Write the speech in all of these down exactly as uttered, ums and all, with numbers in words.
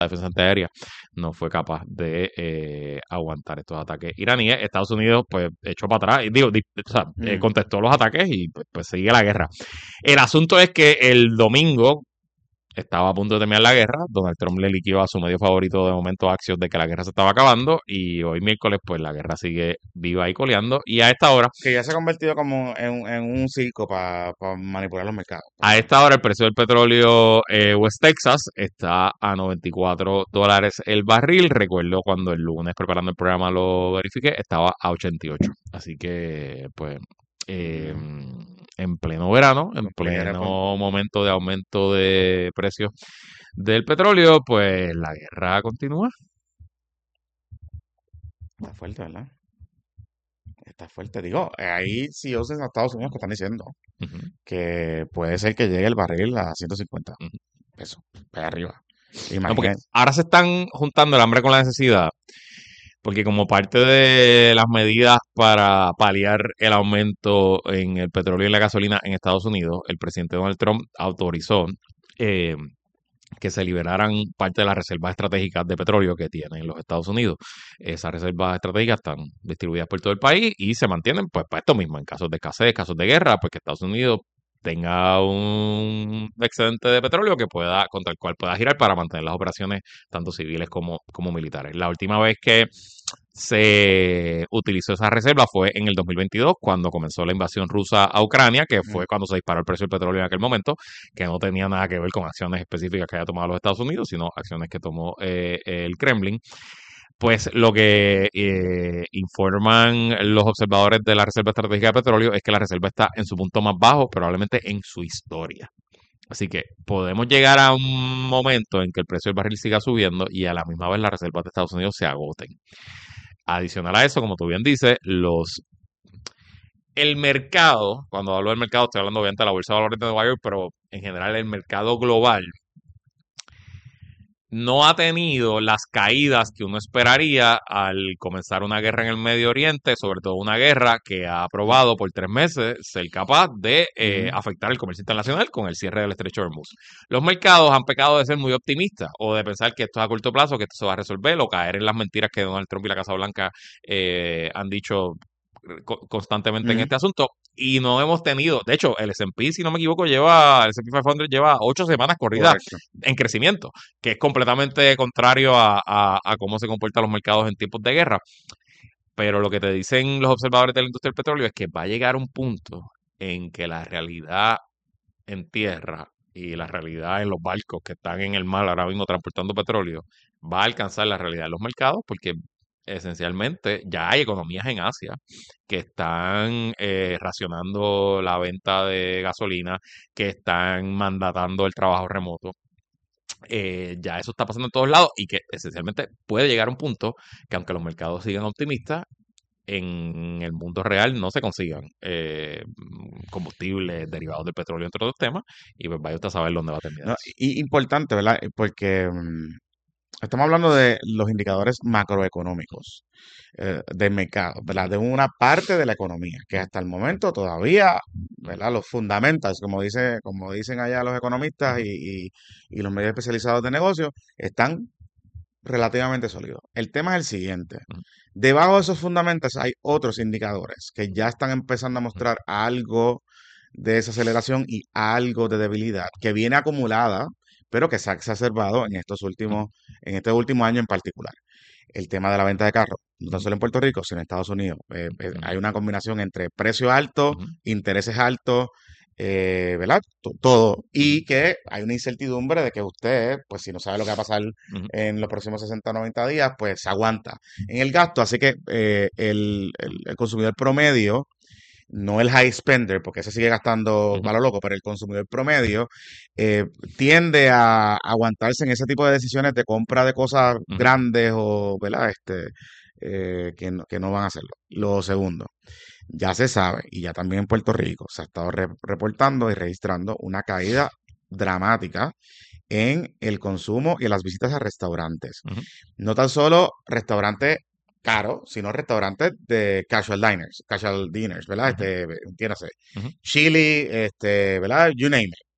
defensa antiaérea no fue capaz de eh, aguantar estos ataques iraníes. Estados Unidos, pues, echó para atrás, y digo, di- o sea, eh, Mm. contestó los ataques y pues, pues sigue la guerra. El asunto es que el domingo estaba a punto de terminar la guerra. Donald Trump le liquidó a su medio favorito de momento Axios de que la guerra se estaba acabando. Y hoy miércoles, pues la guerra sigue viva y coleando. Y a esta hora, Que ya se ha convertido como en, en un circo para manipular los mercados. a pa- esta hora el precio del petróleo eh, West Texas está a noventa y cuatro dólares el barril. Recuerdo cuando el lunes preparando el programa lo verifiqué, estaba a ochenta y ocho. Así que, pues, eh, Mm, en pleno verano, en ligera con- pleno momento de aumento de precios del petróleo, pues la guerra continúa. Está fuerte, ¿verdad? Está fuerte. Digo, eh, hay C E Os en Estados Unidos que están diciendo Ujú, que puede ser que llegue el barril a ciento cincuenta ujú. pesos, para arriba. No, porque Imagínate. ahora se están juntando el hambre con la necesidad, porque como parte de las medidas para paliar el aumento en el petróleo y la gasolina en Estados Unidos, el presidente Donald Trump autorizó eh, que se liberaran parte de las reservas estratégicas de petróleo que tienen los Estados Unidos. Esas reservas estratégicas están distribuidas por todo el país y se mantienen pues para esto mismo, en casos de escasez, casos de guerra, pues que Estados Unidos tenga un excedente de petróleo que pueda, contra el cual pueda girar para mantener las operaciones tanto civiles como, como militares. La última vez que se utilizó esa reserva fue en el dos mil veintidós, cuando comenzó la invasión rusa a Ucrania, que Mm. fue cuando se disparó el precio del petróleo en aquel momento, que no tenía nada que ver con acciones específicas que haya tomado los Estados Unidos, sino acciones que tomó eh, el Kremlin. Pues lo que eh, informan los observadores de la Reserva Estratégica de Petróleo es que la reserva está en su punto más bajo, probablemente en su historia. Así que podemos llegar a un momento en que el precio del barril siga subiendo y a la misma vez las reservas de Estados Unidos se agoten. Adicional a eso, como tú bien dices, los el mercado, cuando hablo del mercado, estoy hablando obviamente de la bolsa de valores de Nueva York, pero en general el mercado global no ha tenido las caídas que uno esperaría al comenzar una guerra en el Medio Oriente, sobre todo una guerra que ha probado por tres meses ser capaz de eh, Ujú. afectar el comercio internacional con el cierre del estrecho de Hormuz. Los mercados han pecado de ser muy optimistas o de pensar que esto es a corto plazo, que esto se va a resolver, o caer en las mentiras que Donald Trump y la Casa Blanca eh, han dicho co- constantemente en Ujú. este asunto. Y no hemos tenido, de hecho, el S and P, si no me equivoco, lleva, el S and P quinientos lleva ocho semanas corridas Correcto. en crecimiento, que es completamente contrario a, a, a cómo se comportan los mercados en tiempos de guerra. Pero lo que te dicen los observadores de la industria del petróleo es que va a llegar un punto en que la realidad en tierra y la realidad en los barcos que están en el mar ahora mismo transportando petróleo va a alcanzar la realidad de los mercados, porque esencialmente ya hay economías en Asia que están eh, racionando la venta de gasolina, que están mandatando el trabajo remoto. Eh, ya eso está pasando en todos lados y que esencialmente puede llegar a un punto que, aunque los mercados sigan optimistas, en el mundo real no se consigan eh, combustibles derivados del petróleo, entre otros temas, y pues vaya usted a saber dónde va a terminar No, eso. y importante, ¿verdad? Porque mm, estamos hablando de los indicadores macroeconómicos eh, del mercado, ¿verdad? Ujú, De una parte de la economía, que ujú, hasta el momento todavía, ujú, ¿verdad? Los fundamentals, como dice, como dicen allá los economistas ujú, y, y- y los medios especializados de negocio, están relativamente sólidos. El tema es el siguiente. ujú, Debajo de esos fundamentals hay otros indicadores que ya están empezando a ujú, mostrar algo de desaceleración y algo de debilidad que viene acumulada, pero que se ha exacerbado en estos ujú, últimos, en este último año en particular. El tema de la venta de carros, no tan ujú, solo en Puerto Rico, sino en Estados Unidos. Eh, eh, ujú, hay una combinación entre precio alto, ujú, intereses altos, eh, ¿verdad? To- Todo. ujú, Y que hay una incertidumbre de que usted, pues si no sabe lo que va a pasar ujú, en los próximos sesenta o noventa días, pues se aguanta en el gasto. Así que eh, el, el- el consumidor promedio, no el high spender, porque ese sigue gastando ujú, para lo loco, pero el consumidor promedio eh, tiende a aguantarse en ese tipo de decisiones de compra de cosas ujú. grandes o, ¿verdad? Este, eh, que, no, que no van a hacerlo. Lo segundo, ya se sabe, y ya también en Puerto Rico se ha estado re- reportando y registrando una caída dramática en el consumo y en las visitas a restaurantes. Ujú, No tan solo restaurantes caros, sino restaurantes de casual diners, casual dinners, ¿verdad? ujú, Este, entiéndase, ujú, chili, este, ¿verdad? You name it.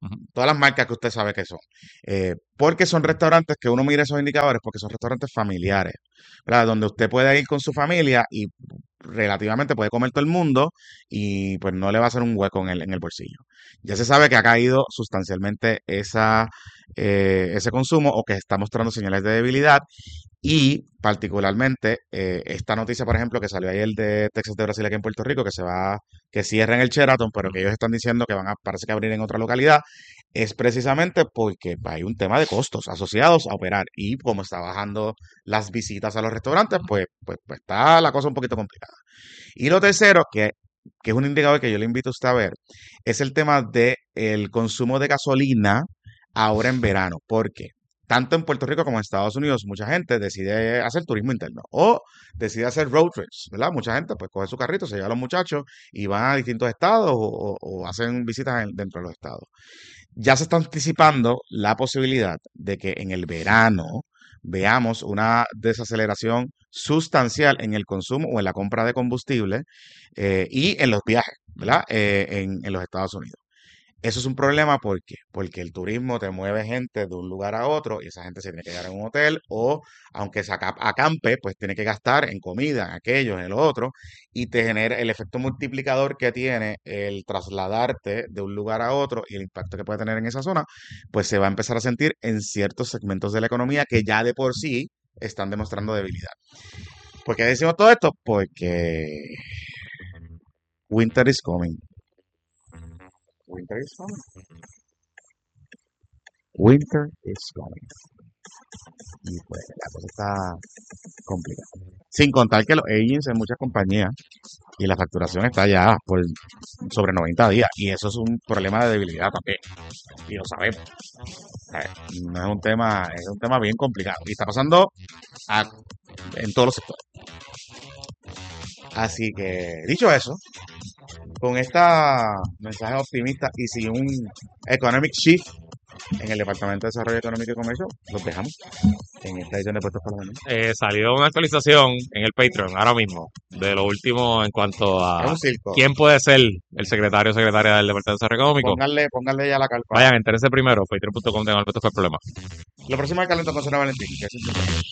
Ujú. Todas las marcas que usted sabe que son. Eh, porque son restaurantes que uno mira esos indicadores porque son restaurantes familiares, ¿verdad? Donde usted puede ir con su familia y relativamente puede comer todo el mundo y pues no le va a hacer un hueco en el, en el bolsillo. Ya se sabe que ha caído sustancialmente esa, eh, ese consumo o que está mostrando señales de debilidad y particularmente eh, esta noticia, por ejemplo, que salió ayer de Texas de Brasil aquí en Puerto Rico, que se va, que cierran el Sheraton, pero que ellos están diciendo que van a, parece que abrir en otra localidad, es precisamente porque hay un tema de costos asociados a operar y como está bajando las visitas a los restaurantes, pues, pues, pues está la cosa un poquito complicada. Y lo tercero, que, que es un indicador que yo le invito a usted a ver, es el tema del consumo de gasolina ahora en verano. ¿Por qué? Tanto en Puerto Rico como en Estados Unidos, mucha gente decide hacer turismo interno o decide hacer road trips, ¿verdad? Mucha gente pues coge su carrito, se lleva a los muchachos y van a distintos estados o, o- o hacen visitas en- dentro de los estados. Ya se está anticipando la posibilidad de que en el verano veamos una desaceleración sustancial en el consumo o en la compra de combustible eh, y en los viajes, ¿verdad? Eh, en, en los Estados Unidos. Eso es un problema, ¿por qué? Porque el turismo te mueve gente de un lugar a otro y esa gente se tiene que quedar en un hotel o, aunque se aca- acampe, pues tiene que gastar en comida, en aquello, en el otro y te genera el efecto multiplicador que tiene el trasladarte de un lugar a otro y el impacto que puede tener en esa zona, pues se va a empezar a sentir en ciertos segmentos de la economía que ya de por sí están demostrando debilidad. ¿Por qué decimos todo esto? Porque winter is coming. Winter is coming. Winter is coming. Y pues la cosa está complicada. Sin contar que los agents en muchas compañías y la facturación está ya por sobre noventa días. Y eso es un problema de debilidad también. Y lo sabemos. ¿Sabes? No es un tema, es un tema bien complicado. Y está pasando a- en todos los sectores. Así que, dicho eso, con esta mensaje optimista y sin un economic shift en el Departamento de Desarrollo Económico y Comercio, los dejamos en esta edición de Puestos para la Mañana. Eh, salió una actualización en el Patreon ahora mismo de lo último en cuanto Es a un circo. quién puede ser el secretario o secretaria del Departamento de Desarrollo Económico. Pónganle, pónganle ya la carpa. Vayan, entérese primero, patreon punto com de Alberto fue el problema. Lo próximo es el calentón con Sara Valentín, que es